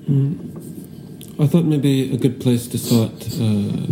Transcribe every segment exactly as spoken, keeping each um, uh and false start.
Mm. I thought maybe a good place to start uh,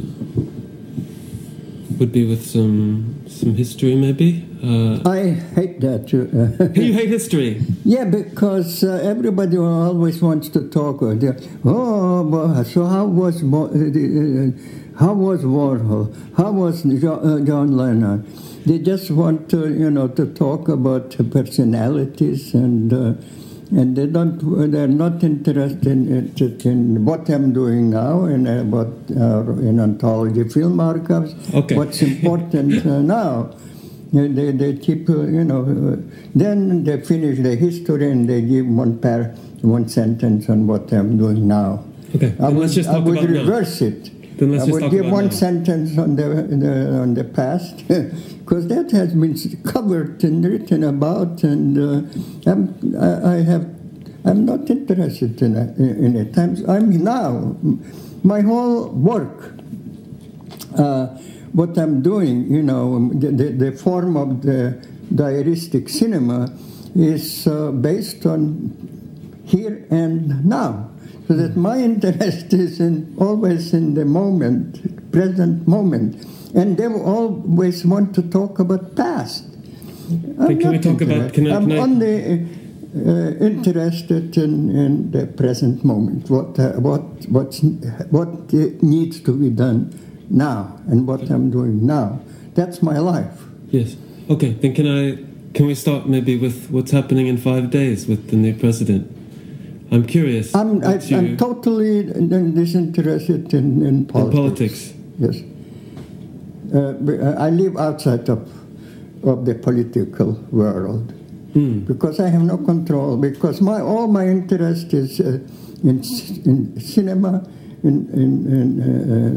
would be with some some history, maybe. Uh, I hate that. Uh, you hate history? Yeah, because uh, everybody always wants to talk. Uh, oh, well, so how was uh, how was Warhol? How was John, uh, John Lennon? They just want to, you know, to talk about personalities, and uh, and they don't. They're not interested in, in what I'm doing now and about uh, in anthology film archives. Okay. What's important uh, now? They, they keep, uh, you know, uh, then they finish the history and they give one par, one sentence on what I'm doing now. Okay, I would, let's just talk I would about reverse now. it. Then let's I just would talk give about one now. sentence on the, the on the past, because that has been covered and written about, and uh, I'm, I, I have, I'm not interested in it. In it. I'm, I'm now, my whole work. Uh, What I'm doing, you know, the, the, the form of the diaristic cinema is uh, based on here and now. So that my interest is in, always in the moment, present moment. And they always want to talk about past. Can, can we talk about... Can I, I'm can I... only uh, interested in, in the present moment, what, uh, what, what's, what needs to be done now and what I'm doing now. That's my life. Yes. Okay, then can I can we start maybe with what's happening in five days with the new president? I'm curious. I'm, I, you, I'm totally disinterested in, in politics. In politics. Yes. Uh, I live outside of, of the political world mm. because I have no control, because my all my interest is uh, in, in cinema, In, in, in, uh,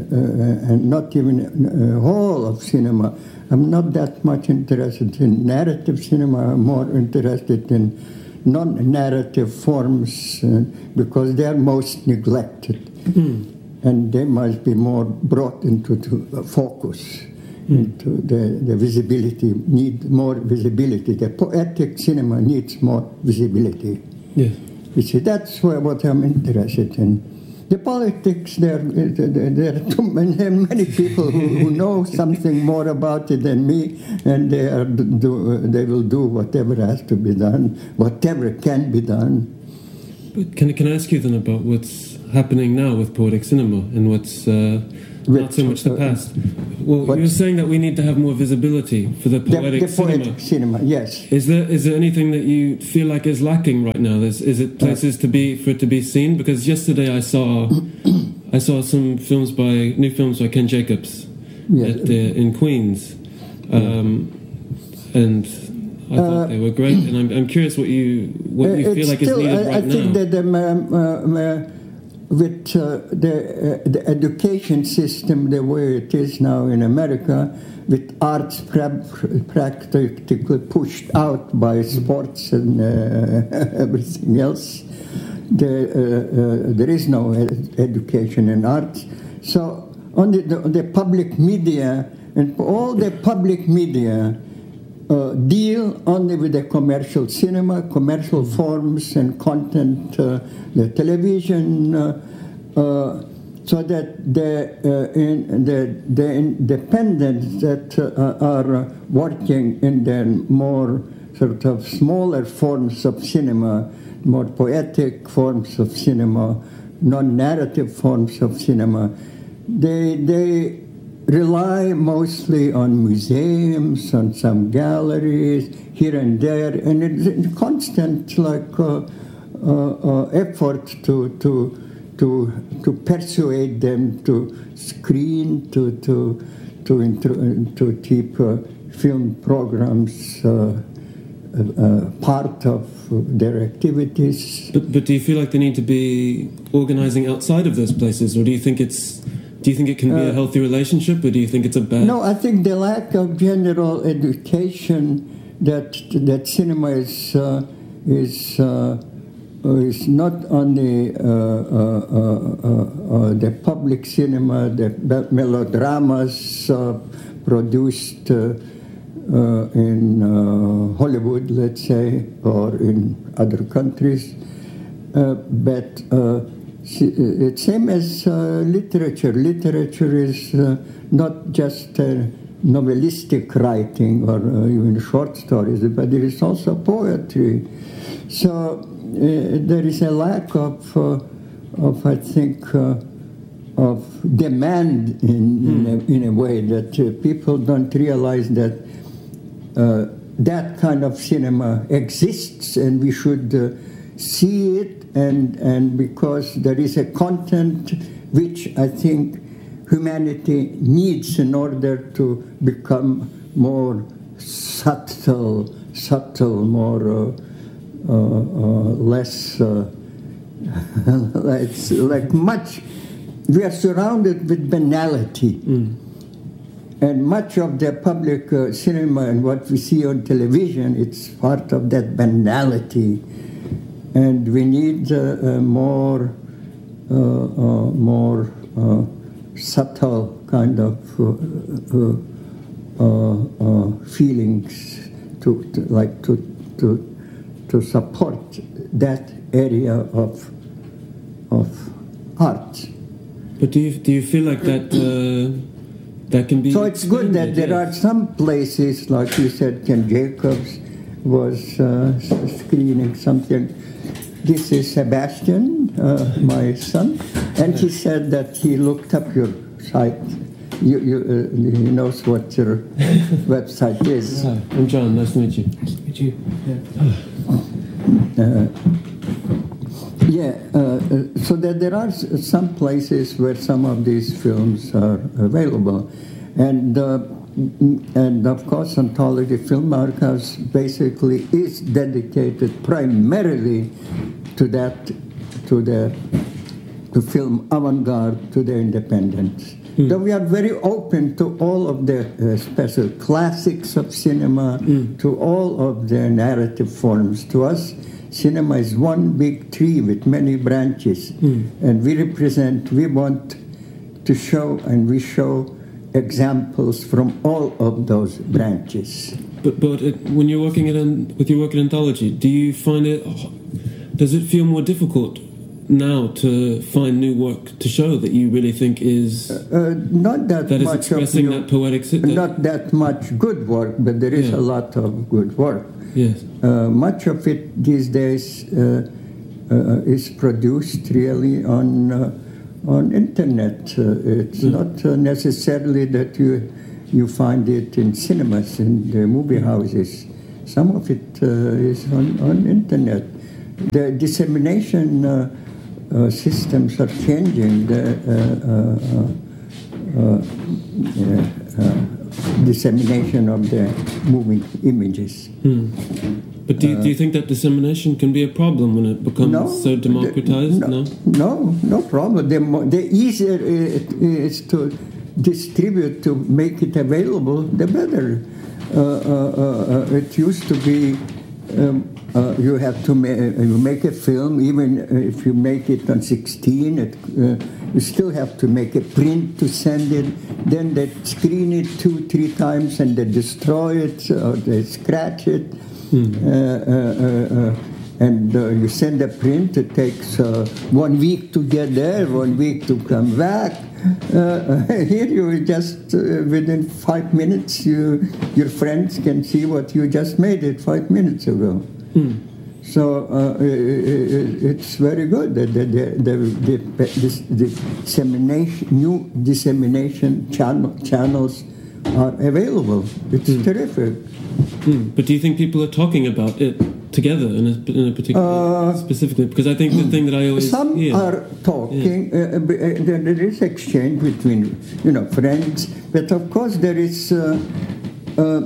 uh, and not even a whole of cinema. I'm not that much interested in narrative cinema. I'm more interested in non-narrative forms uh, because they're most neglected. Mm. And they must be more brought into the focus, mm. into the, the visibility, need more visibility. The poetic cinema needs more visibility. Yeah. You see, that's where, what I'm interested in. The politics, there, there are too many, many people who, who know something more about it than me, and they, are, do, they will do whatever has to be done, whatever can be done. But can, can I ask you then about what's happening now with poetic cinema and what's uh, not so much the past? Well, you're saying that we need to have more visibility for the poetic the, the cinema. poetic cinema, yes. Is there is there anything that you feel like is lacking right now? Is, is it places to be for it to be seen? Because yesterday I saw I saw some films by new films by Ken Jacobs yes. at, uh, in Queens, um, and I thought uh, they were great. And I'm I'm curious what you what you feel like still, is needed I, right I think now. that the, um, uh, with uh, the, uh, the education system the way it is now in America, with arts pra- practically pushed out by sports and uh, everything else, the, uh, uh, there is no ed- education in arts. So on the, the, the public media, and all the public media Uh, deal only with the commercial cinema, commercial forms and content, uh, the television, uh, uh, so that the, uh, in, the, the independents that uh, are working in the more sort of smaller forms of cinema, more poetic forms of cinema, non-narrative forms of cinema, they they rely mostly on museums, on some galleries, here and there, and it's a constant like uh, uh, uh, effort to to to to persuade them to screen, to to to intro- to keep uh, film programs uh, uh, part of their activities. But but do you feel like they need to be organizing outside of those places, or do you think it's Do you think it can be a healthy relationship, or do you think it's a bad... No, I think the lack of general education that that cinema is uh, is uh, is not only uh, uh, uh, uh, the public cinema, the melodramas uh, produced uh, uh, in uh, Hollywood, let's say, or in other countries, uh, but uh, it's same as uh, literature. Literature is uh, not just uh, novelistic writing or uh, even short stories, but there is also poetry. So uh, there is a lack of, uh, of I think, uh, of demand in, mm. in, a, in a way that uh, people don't realize that uh, that kind of cinema exists, and we should uh, see it. And, and because there is a content which I think humanity needs in order to become more subtle, subtle, more uh, uh, uh, less, uh, it's like much. We are surrounded with banality, mm. and much of the public uh, cinema and what we see on television, it's part of that banality. And we need uh, uh, more, uh, uh, more uh, subtle kind of uh, uh, uh, feelings to, to like to to to support that area of of art. But do you do you feel like that uh, that can be? So it's good that there yes. are some places, like you said, Ken Jacobs was uh, screening something. This is Sebastian, uh, my son, and he said that he looked up your site. You, you, uh, he knows what your website is. Hi, I'm John. Nice to meet you. Nice to meet you. Yeah. Uh, yeah. Uh, uh, so that there are some places where some of these films are available, and. Uh, And of course, Anthology Film Archives basically is dedicated primarily to that, to the to film avant-garde, to the independence. Mm. Though we are very open to all of the uh, special classics of cinema, mm. to all of the narrative forms. To us, cinema is one big tree with many branches, mm. and we represent. We want to show, and we show. Examples from all of those branches. But but it, when you're working in with your work in anthology, do you find it? Does it feel more difficult now to find new work to show that you really think is uh, uh, not that, that is much expressing of new, that poetic? That, not that much good work, but there is yeah. a lot of good work. Yes. Uh, much of it these days uh, uh, is produced really on. Uh, On internet, uh, it's mm. not uh, necessarily that you you find it in cinemas, in the movie houses. Some of it uh, is on, on internet. The dissemination uh, uh, systems are changing. The uh, uh, uh, uh, dissemination of the moving images. Mm. But do you, do you think that dissemination can be a problem when it becomes no, so democratized? The, no, no, no, no problem. The, more, the easier it is to distribute, to make it available, the better. Uh, uh, uh, it used to be um, uh, you have to ma- you make a film, even if you make it on sixteen, it, uh, you still have to make a print to send it. Then they screen it two, three times, and they destroy it or they scratch it. Mm. Uh, uh, uh, uh, and uh, you send a print, it takes uh, one week to get there, one week to come back. Uh, uh, here you just, uh, within five minutes, you, your friends can see what you just made it five minutes ago. Mm. So uh, it, it's very good that the, the, the, the, the dissemination, new dissemination channel, channels are available. It's mm. terrific. Mm. But do you think people are talking about it together in a, in a particular uh, specifically? Because I think the thing that I always some hear, are talking. Yeah. Uh, uh, there is exchange between you know friends, but of course there is uh, uh,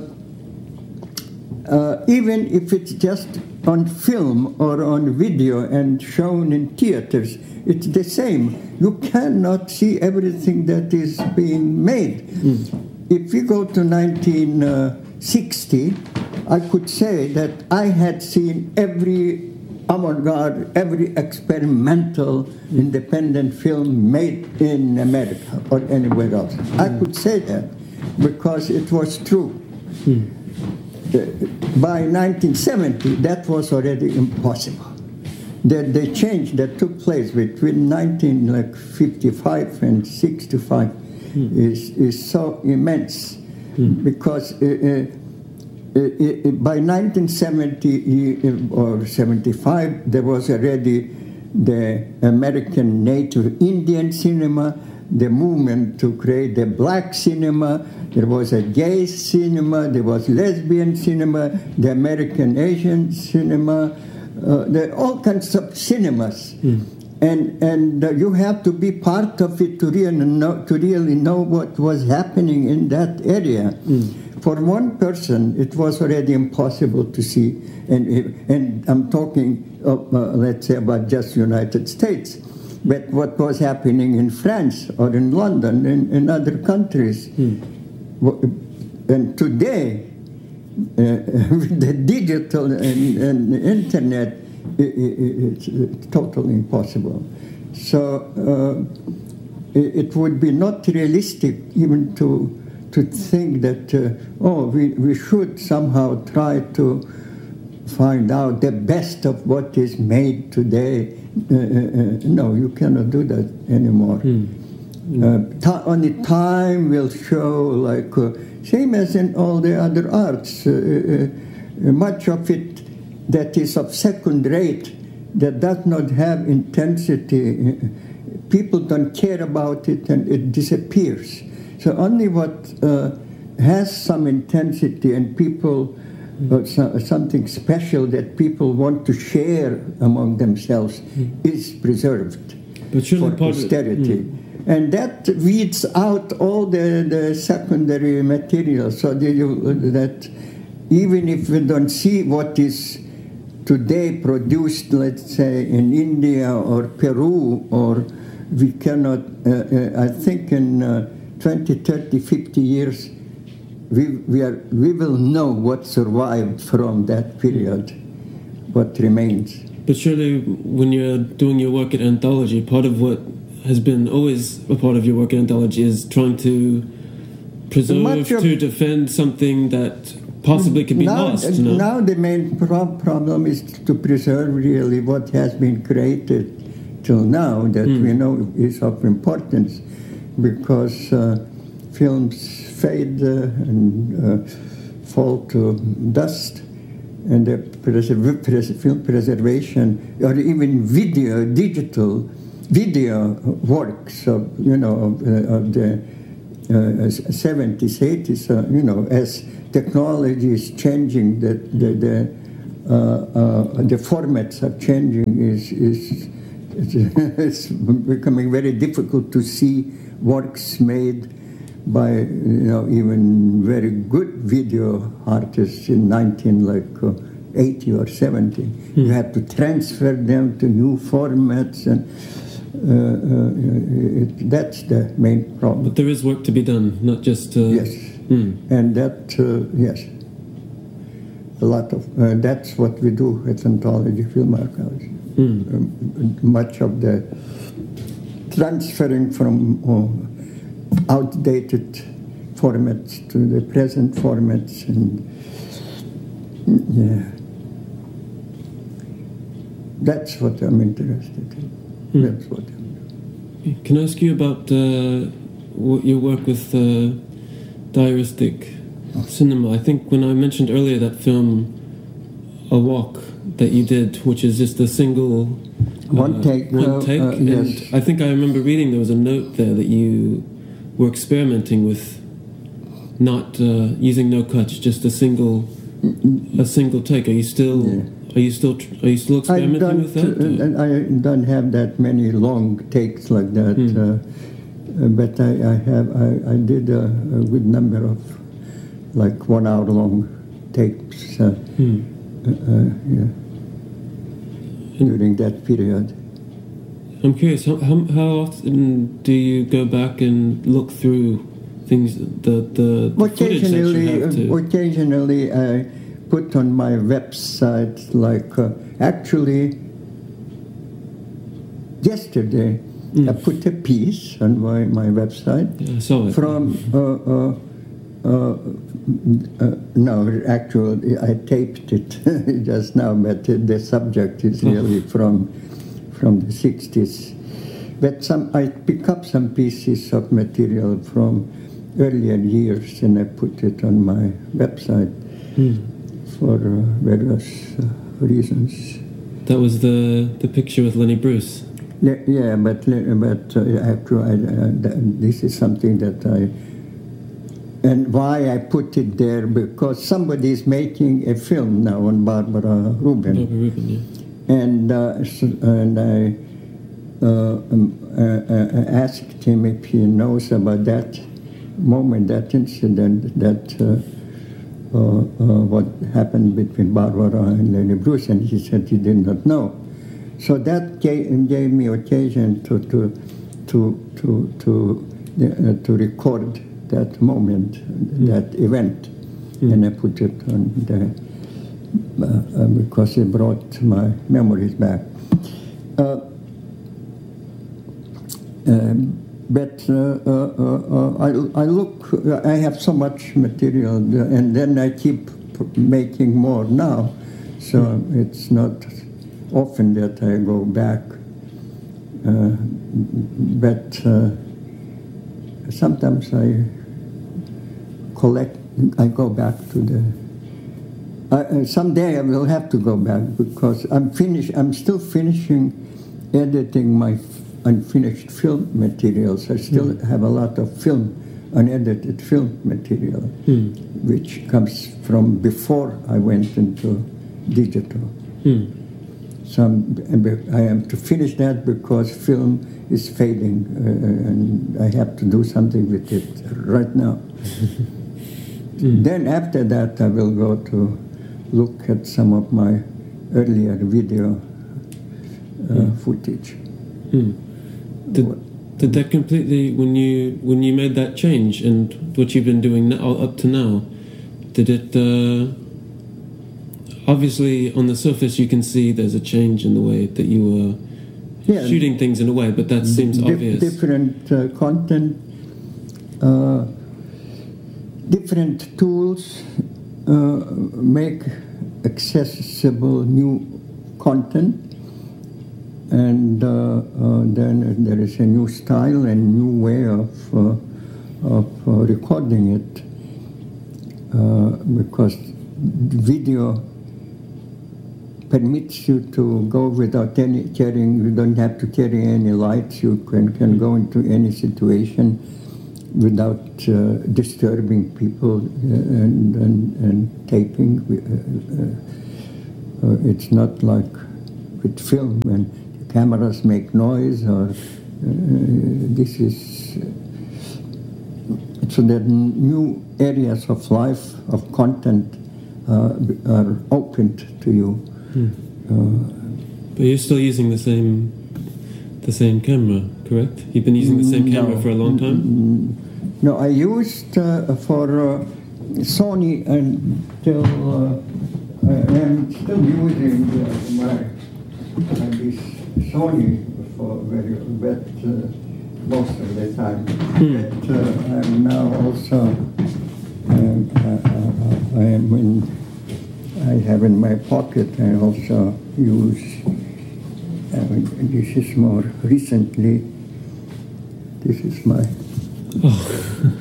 uh, even if it's just on film or on video and shown in theaters, it's the same. You cannot see everything that is being made. Mm. If we go to nineteen sixty, I could say that I had seen every avant-garde, every experimental independent film made in America or anywhere else. Mm. I could say that because it was true. Mm. By nineteen seventy, that was already impossible. the, the change that took place between nineteen fifty-five and sixty-five mm. is, is so immense mm. because uh, uh, uh, by nineteen seventy or seventy-five there was already the American Native Indian cinema, the movement to create the black cinema, there was a gay cinema, there was lesbian cinema, the American Asian cinema, uh, there are all kinds of cinemas. Mm. And and uh, you have to be part of it to really know, to really know what was happening in that area. Mm. For one person, it was already impossible to see, and and I'm talking, of, uh, let's say, about just United States, but what was happening in France or in London and in other countries. Mm. And today, uh, with the digital and, and the internet, it, it, it's totally impossible. So uh, it, it would be not realistic even to to think that, uh, oh, we, we should somehow try to find out the best of what is made today. Uh, uh, no, you cannot do that anymore. Mm. Mm. Uh, only time will show, like, uh, same as in all the other arts, uh, uh, much of it that is of second rate, that does not have intensity, people don't care about it and it disappears. So only what uh, has some intensity and people, uh, so, something special that people want to share among themselves mm. is preserved for posterity. Mm. And that weeds out all the, the secondary material, so that, you, that even if we don't see what is today produced, let's say, in India or Peru, or we cannot, uh, uh, I think in uh, twenty, thirty, fifty years, we, we, are, we will know what survived from that period, what remains. But surely when you're doing your work at Anthology, part of what has been always a part of your work at Anthology is trying to preserve, to defend something that possibly could be now, lost. You know? Now the main pro problem is to preserve really what has been created till now that mm. we know is of importance, because uh, films fade uh, and uh, fall to dust, and the preserv pres film preservation, or even video, digital video works of, you know, of, uh, of the uh, seventies, eighties, uh, you know, as technology is changing, the the the, uh, uh, the formats are changing, is is it's becoming very difficult to see works made by, you know, even very good video artists in nineteen eighty or seventy. Hmm. You have to transfer them to new formats, and uh, uh, it, that's the main problem. But there is work to be done, not just... Uh, yes, hmm. and that, uh, yes, a lot of, uh, that's what we do at Anthology Film Archives. Hmm. Um, much of the transferring from uh, outdated formats to the present formats, and yeah, that's what I'm interested in. Mm. That's what I'm doing. Can I ask you about uh, your work with uh, diaristic cinema? I think when I mentioned earlier that film, A Walk, that you did, which is just a single one uh, take, one uh, take, uh, and yes. I think I remember reading there was a note there that you were experimenting with not uh, using no cuts, just a single a single take. Are you still yeah. are you still are you still experimenting with that? Uh, I don't have that many long takes like that, hmm. uh, but I, I have I, I did a, a good number of like one hour long takes. Uh, hmm. uh, yeah. During that period. I'm curious, how, how, how often do you go back and look through things, the, the, the footage that you have to? Occasionally I put on my website, like uh, actually yesterday mm. I put a piece on my, my website yeah, I saw it. from uh, uh, Uh, uh, no, actually, I taped it just now, but the subject is really from from the sixties. But some I pick up some pieces of material from earlier years, and I put it on my website mm. for uh, various uh, reasons. That was the the picture with Lenny Bruce. Le- yeah, but but uh, after I, uh, this is something that I. And why I put it there, because somebody is making a film now on Barbara Rubin. Barbara Rubin, yeah. And, uh, so, and I uh, um, uh, uh, asked him if he knows about that moment, that incident, that uh, uh, uh, what happened between Barbara and Lenny Bruce, and he said he did not know. So that gave, gave me occasion to to to to to, uh, to record that moment, mm. that event, mm. and I put it on the, uh, uh, because it brought my memories back. Uh, um, but uh, uh, uh, I, I look, I have so much material, and then I keep making more now, so mm. it's not often that I go back. Uh, but uh, sometimes I collect, I go back to the, uh, someday I will have to go back because I'm finished, I'm still finishing editing my unfinished film materials. I still mm. have a lot of film, unedited film material, mm. which comes from before I went into digital. Mm. So I'm, I am to finish that because film is fading uh, and I have to do something with it right now. Mm. Then after that I will go to look at some of my earlier video uh, mm. footage. Mm. Did, did that completely, when you when you made that change and what you've been doing now, up to now, did it, uh, obviously on the surface you can see there's a change in the way that you were yeah, shooting things in a way, but that seems di- obvious. Different uh, content, uh, different tools uh, make accessible new content, and uh, uh, then there is a new style and new way of uh, of uh, recording it, uh, because video permits you to go without any carrying. You don't have to carry any lights. You can, can go into any situation without uh, disturbing people uh, and, and, and taping. Uh, uh, uh, it's not like with film when the cameras make noise or uh, this is uh, so that new areas of life, of content uh, are opened to you. Hmm. Uh, but you're still using the same the same camera, correct? You've been using the same camera no, for a long time? No, I used uh, for uh, Sony until uh, I am still using uh, my uh, this Sony for very but uh, most of the time. Hmm. But uh, I'm now also um, uh, uh, I am in. I have in my pocket, I also use, uh, this is more recently, this is my... Oh.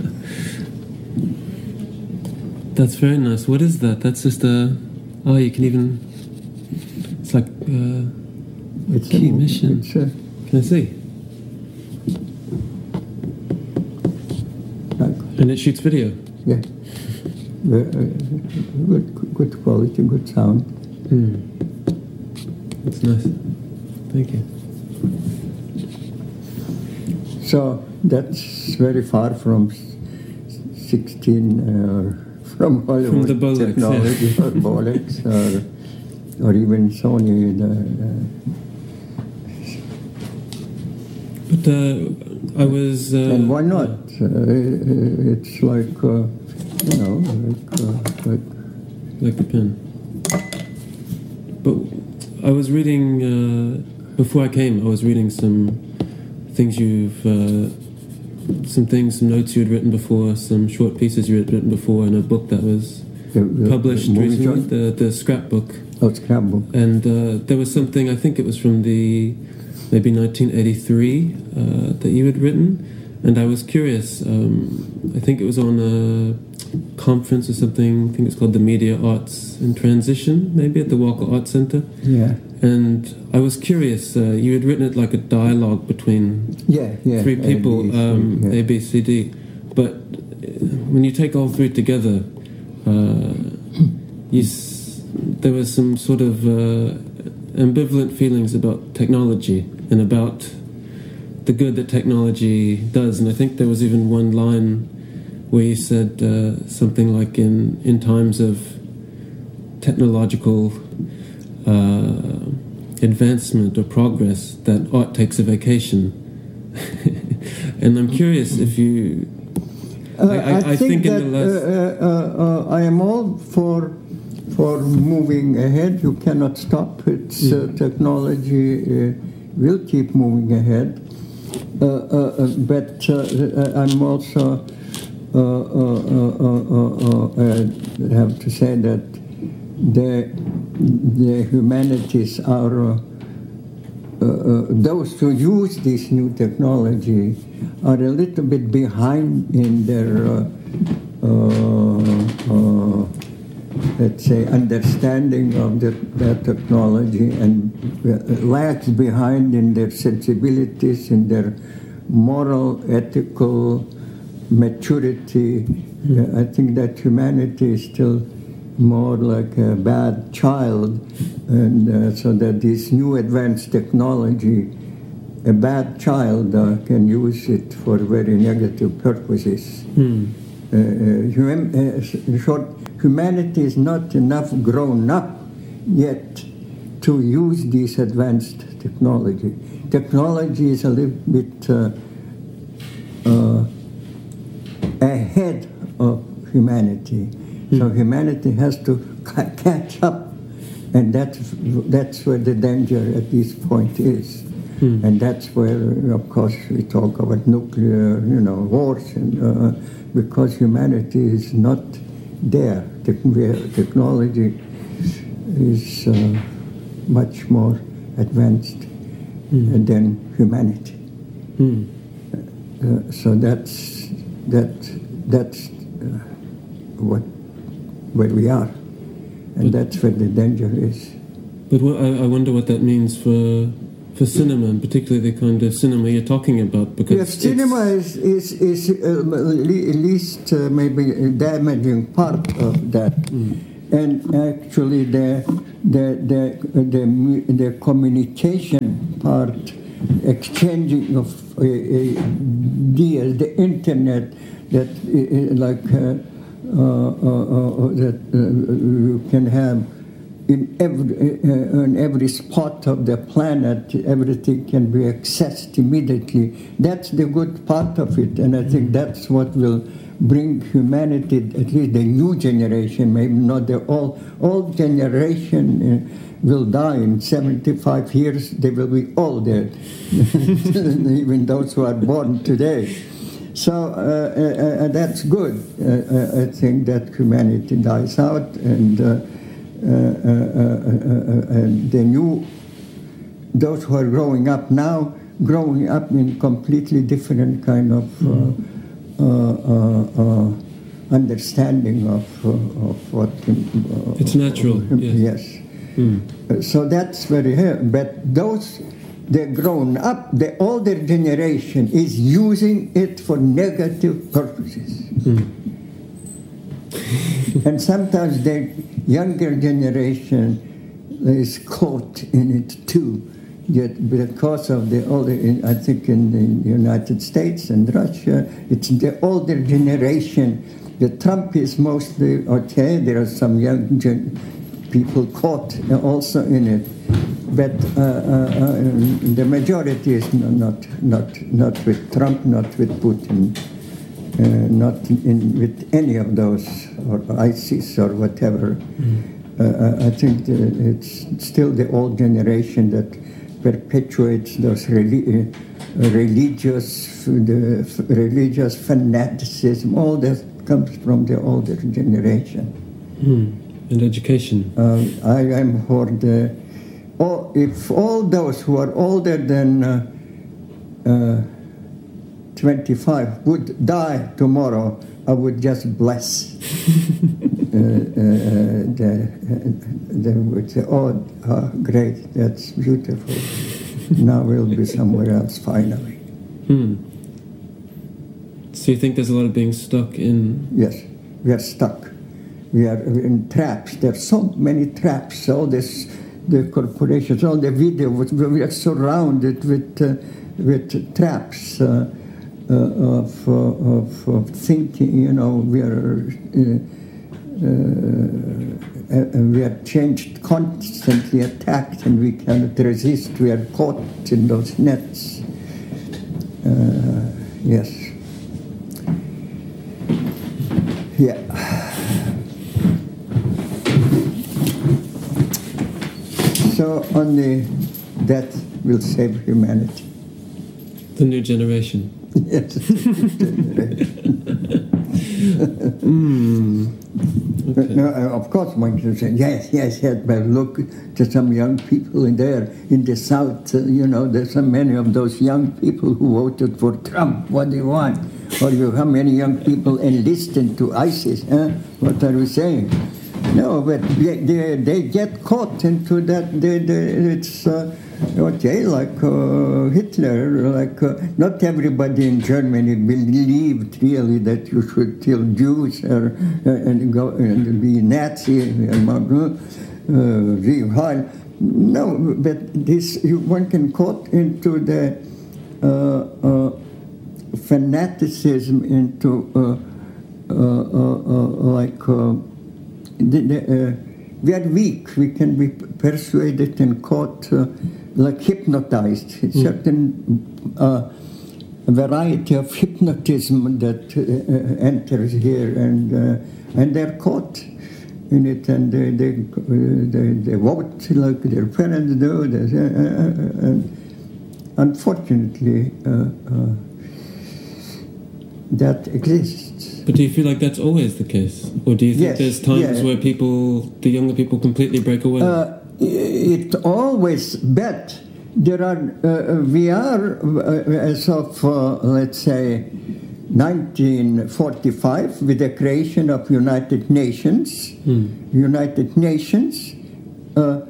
That's very nice. What is that? That's just a... Oh, you can even... It's like uh, it's key a, mission. It's a, can I see? Like, and it shoots video? Yeah. Uh, good, good quality, good sound. Mm. That's nice. Thank you. So that's very far from sixteen, uh, from Hollywood from the Bolex, technology, yeah. or Bolex, or, or even Sony. The, uh, but uh, I was. Uh, and why not? Uh, it's like. Uh, You know, like, uh, like, like the pen. But I was reading uh, before I came. I was reading some things you've uh, some things, some notes you had written before, some short pieces you had written before, in a book that was The- the- published the movie recently, joint? the, the scrapbook. Oh, scrapbook. And uh, there was something, I think it was from the maybe nineteen eighty-three uh, that you had written, and I was curious. Um, I think it was on a conference or something. I think it's called the Media Arts in Transition, maybe at the Walker Arts Center. Yeah. And I was curious. Uh, you had written it like a dialogue between Yeah, yeah. three people, A, B, C, um, yeah. A, B, C, D. But uh, when you take all three together, uh, you s- there was some sort of uh, ambivalent feelings about technology and about the good that technology does. And I think there was even one line where you said uh, something like, in, in times of technological uh, advancement or progress, that art takes a vacation. And I'm curious if you... Uh, I, I, I think, think in that the last... uh, uh, uh, I am all for for moving ahead. You cannot stop. It's uh, technology uh, will keep moving ahead. Uh, uh, uh, but uh, uh, I'm also uh, uh, uh, uh, uh, uh, have to say that the the humanities are. Uh, Uh, uh, those who use this new technology are a little bit behind in their, uh, uh, uh, let's say, understanding of the, that technology, and uh, lags behind in their sensibilities, in their moral, ethical maturity. Mm-hmm. uh, I think that humanity is still more like a bad child, and uh, so that this new advanced technology, a bad child uh, can use it for very negative purposes. Hmm. Uh, uh, hum- uh, in short, humanity is not enough grown up yet to use this advanced technology. Technology is a little bit uh, uh, ahead of humanity. So humanity has to ca- catch up, and that's that's where the danger at this point is, mm. and that's where, of course, we talk about nuclear, you know, wars, and uh, because humanity is not there. Te- technology is uh, much more advanced mm. than humanity. Mm. Uh, so that's that that's uh, what. where we are, and but, that's where the danger is. But what, I, I wonder what that means for for cinema, and particularly the kind of cinema you're talking about. Because yes, cinema is is is uh, at least uh, maybe a damaging part of that, mm. and actually the the the the, the communication part, exchanging of uh, ideas, the internet, that uh, like. Uh, Uh, uh, uh, that uh, you can have in every uh, in every spot of the planet. Everything can be accessed immediately. That's the good part of it, and I think that's what will bring humanity, at least the new generation, maybe not the old old generation, uh, will die in seventy-five years. They will be all dead, even those who are born today. So uh, uh, uh, that's good. Uh, uh, I think that humanity dies out, and, uh, uh, uh, uh, uh, and the new, those who are growing up now, growing up in completely different kind of uh, uh, uh, uh, understanding of, uh, of what. Uh, it's natural. Uh, yes. yes. Mm. Uh, so that's very here. But those. The grown up, the older generation is using it for negative purposes. Mm. And sometimes the younger generation is caught in it too. Yet because of the older, I think in the United States and Russia, it's the older generation. The Trump is mostly okay. There are some young gen- people caught also in it. But uh, uh, uh, the majority is not not not with Trump, not with Putin, uh, not in, with any of those, or ISIS or whatever. Mm. Uh, I think it's still the old generation that perpetuates those relig- religious, the religious fanaticism, all that comes from the older generation. Hmm. And education. Uh, I am for the, oh, if all those who are older than uh, uh, twenty-five would die tomorrow, I would just bless. uh, uh, the, they would say, oh, oh, great, that's beautiful. Now we'll be somewhere else finally. Hmm. So you think there's a lot of being stuck in... Yes, we are stuck. We are in traps. There are so many traps. All this, the corporations, all the videos, we are surrounded with uh, with traps uh, uh, of, uh, of of thinking. You know, we are uh, uh, we are changed, constantly attacked, and we cannot resist. We are caught in those nets. Uh, yes. Yeah. So only that will save humanity. The new generation. Yes. mm. Okay. No, of course, one can say, yes, yes, yes, but look to some young people in there, in the South, uh, you know, there's so many of those young people who voted for Trump. What do you want? Or you, how many young people enlisted to ISIS? Huh? What are you saying? No, but they, they, they get caught into that. They, they, it's uh, okay, like uh, Hitler. Like uh, not everybody in Germany believed really that you should kill Jews or, uh, and go and be Nazi and uh, no, but this one can caught into the uh, uh, fanaticism, into uh, uh, uh, uh, like. Uh, The, the, uh, we are weak. We can be persuaded and caught, uh, like hypnotized. Mm. Certain uh, variety of hypnotism that uh, uh, enters here, and uh, and they're caught in it, and they they uh, they, they vote like their parents do. They, uh, uh, and unfortunately, uh, uh, that exists. But do you feel like that's always the case? Or do you think yes, there's times yeah. where people, the younger people, completely break away? Uh, it always, but there are, uh, we are, uh, as of, uh, let's say, nineteen forty-five, with the creation of United Nations, hmm. United Nations, uh,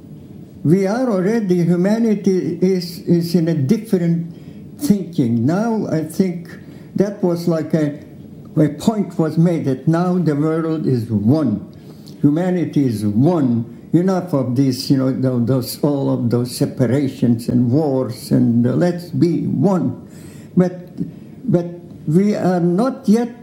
we are already, humanity is, is in a different thinking. Now, I think that was like a, a point was made that now the world is one. Humanity is one. Enough of this, you know, those all of those separations and wars, and uh, let's be one. But, but we are not yet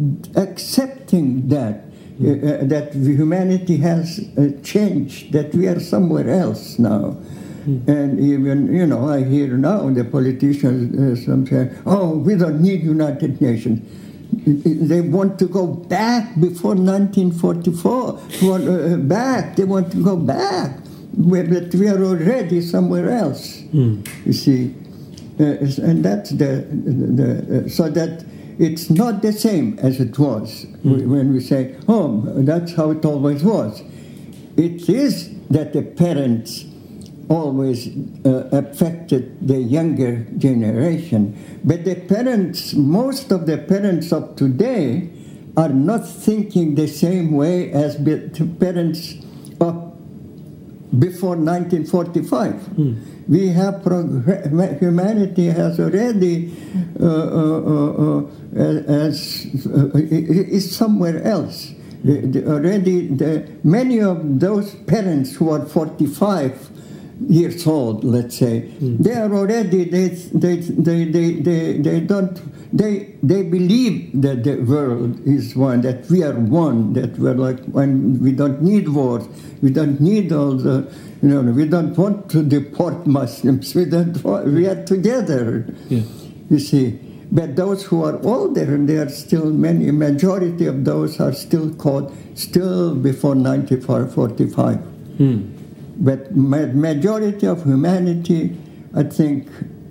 accepting that, uh, uh, that humanity has uh, changed, that we are somewhere else now. Mm. And even, you know, I hear now the politicians, uh, some say, oh, we don't need United Nations. They want to go back before nineteen forty-four, want, uh, back, they want to go back, but we are already somewhere else, mm. you see. Uh, and that's the, the uh, so that it's not the same as it was mm. when we say, oh, that's how it always was. It is that the parents always uh, affected the younger generation. But the parents, most of the parents of today are not thinking the same way as the parents of before nineteen forty-five. Mm. We have, prog- humanity has already, uh, uh, uh, as, uh, is somewhere else. The, the, already, the, many of those parents who are forty-five years old, let's say, mm. they are already, they, they, they, they, they, they don't, they, they believe that the world is one, that we are one, that we're like one, we don't need wars, we don't need all the, you know, we don't want to deport Muslims, we don't want, we are together, yeah. You see. But those who are older, and there are still many, majority of those are still caught, still before nineteen forty-five. Mm. But majority of humanity, I think,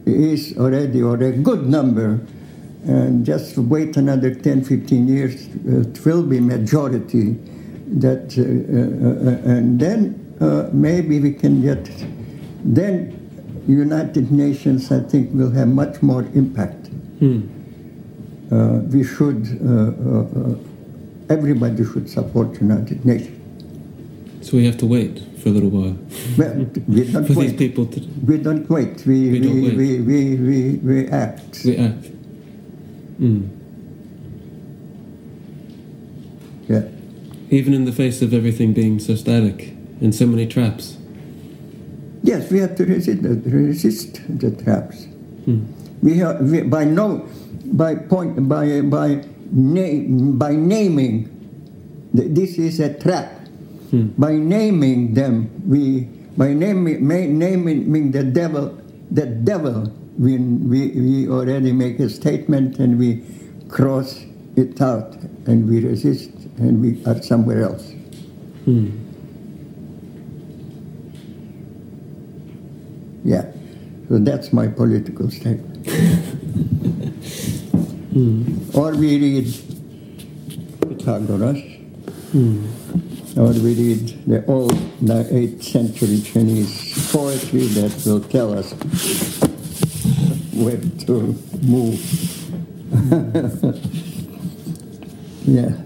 is already or a good number. And just wait another ten, fifteen years, it will be majority. That uh, uh, and then uh, maybe we can get. Then United Nations, I think, will have much more impact. Hmm. Uh, we should. Uh, uh, everybody should support United Nations. So we have to wait for a little while. Well, we don't for wait. these people to. We don't wait. We We we don't wait. we, we, we, we act. We act. Mm. Yeah. Even in the face of everything being so static and so many traps. Yes, we have to resist, resist the traps. Mm. We have we, by no by point by by name by naming. th- This is a trap. Hmm. By naming them, we by naming ma- naming the devil, the devil. We, we we already make a statement and we cross it out and we resist and we are somewhere else. Hmm. Yeah. So that's my political statement. Hmm. Or we read Pythagoras, Hmm. or we read the old the eighth century Chinese poetry that will tell us where to move. Yeah.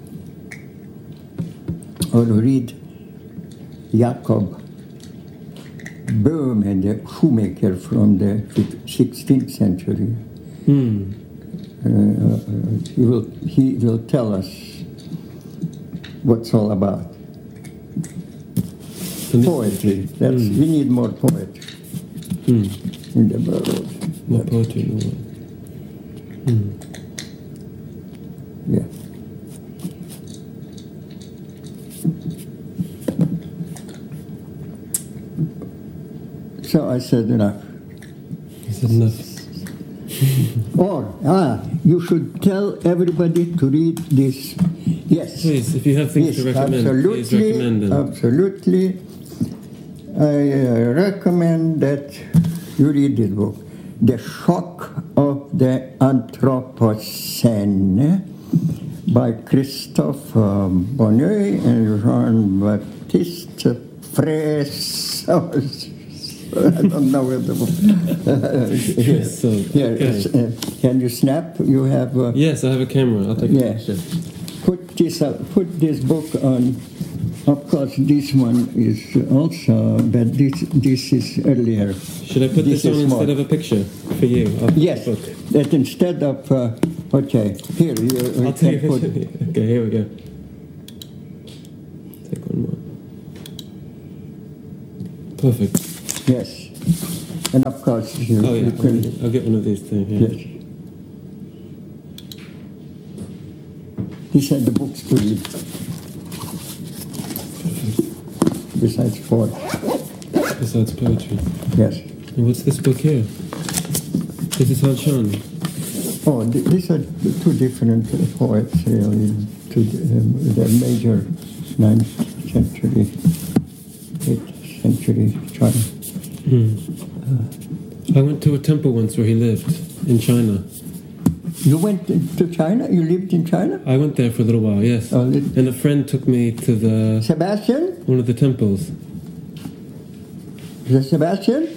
Or read Jacob Böhme, the shoemaker from the sixteenth century. Hmm. Uh, uh, he will he will tell us what's all about. And this- Poetry. That's Mm. we need more poetry Hmm. in the world. More poetry in the world. Hmm. Yeah. So I said enough. He said enough. Or ah, you should tell everybody to read this. Yes. Please, if you have things Yes, to recommend, absolutely, please recommend them. absolutely. I uh, recommend that you read this book, The Shock of the Anthropocene, by Christophe uh, Bonnet and Jean-Baptiste Fraisse. I don't know where the book. Yes, so, Here, okay. uh, can you snap? You have. Uh, Yes, I have a camera. I'll take a Yeah. picture. Put this uh, put this book on. Of course, this one is also, but this this is earlier. Should I put this, This on is instead more. of a picture for you? Of the Yes, book? that instead of uh, okay, here you, you I'll can take put. it. Okay, here we go. Take one more. Perfect. Yes, and of course you, Oh yeah, you can. I'll get one of these things. Yeah. Yes. These are the books to read. Besides four. Besides poetry. Yes. And what's this book here? This is Han Shan. Oh, th- these are two different poets, really. Two, um, the major ninth century, eighth century China. Hmm. I went to a temple once where he lived in China. You went to China? You lived in China? I went there for a little while, yes. Oh, lit- And a friend took me to the Sebastian? one of the temples. The Sebastian?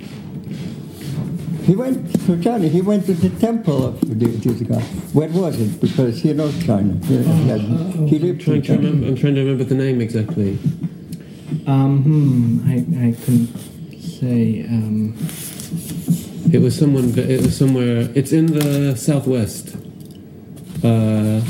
He went to China. He went to the temple of the, this guy. Where was it? Because he knows China. He, he has- he lived Trying in to China. remember, I'm trying to remember the name exactly. Um, hmm, I, I couldn't say. Um, It was someone. It was somewhere. It's in the southwest. Uh,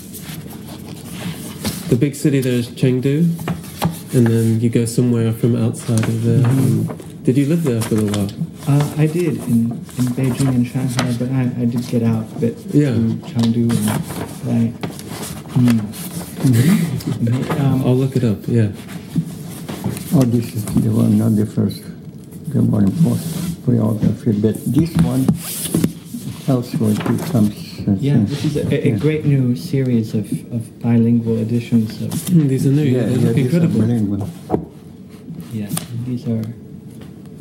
the big city there is Chengdu, and then you go somewhere from outside of there. And did you live there for a while? uh, I did in, in Beijing and Shanghai, but I, I did get out a bit Yeah. to Chengdu and right. Hmm. um, I'll look it up. Yeah. Oh, this is the one, not the first, the more important biography, but this one tells what it comes. uh, yeah, things. this is a, a Yeah. great new series of, of bilingual editions of Hmm, these are new. Yeah, they yeah, look these are incredible. bilingual. yeah. These are